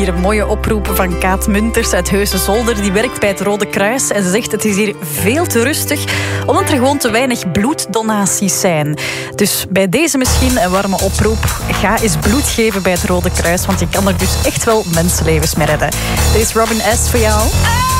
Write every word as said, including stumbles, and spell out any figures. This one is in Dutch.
Hier een mooie oproep van Kaat Munters uit Heusden-Zolder. Die werkt bij het Rode Kruis en ze zegt het is hier veel te rustig omdat er gewoon te weinig bloeddonaties zijn. Dus bij deze misschien een warme oproep. Ga eens bloed geven bij het Rode Kruis, want je kan er dus echt wel mensenlevens mee redden. Dit is Robin S. voor jou.